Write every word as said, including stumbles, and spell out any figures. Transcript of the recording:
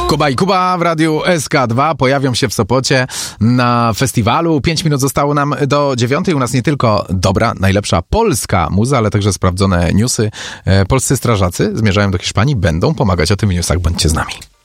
Kuba i Kuba w Radiu S K dwa pojawią się w Sopocie na festiwalu. Pięć minut zostało nam do dziewiątej. U nas nie tylko dobra, najlepsza polska muza, ale także sprawdzone newsy. Polscy strażacy zmierzają do Hiszpanii, będą pomagać o tym newsach. Bądźcie z nami.